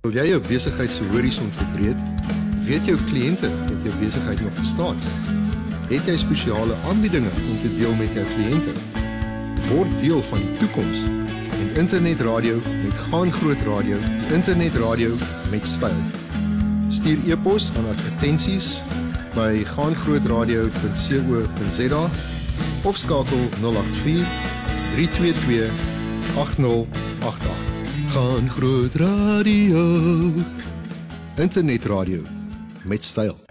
Wil jy jou besigheidshorison verbreek? Weet jou kliënte dat jou besigheid nog bestaan? Het jy spesiale aanbiedinge om te deel met jou kliënte? Word deel van die toekoms en internetradio met Gaan Groot Radio, die internetradio met styl. Stuur e-pos aan advertensies by gaangrootradio.co.za of skakel 084 322 8088. Gaan Groot Radio, internetradio met styl.